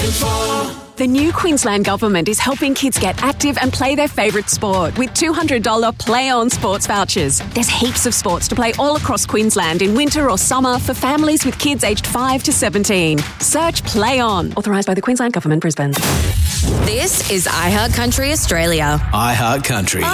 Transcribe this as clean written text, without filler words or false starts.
The new Queensland Government is helping kids get active and play their favourite sport with $200 Play On sports vouchers. There's heaps of sports to play all across Queensland in winter or summer for families with kids aged 5 to 17. Search Play On. Authorised by the Queensland Government, Brisbane. This is iHeart Country Australia. iHeart Country.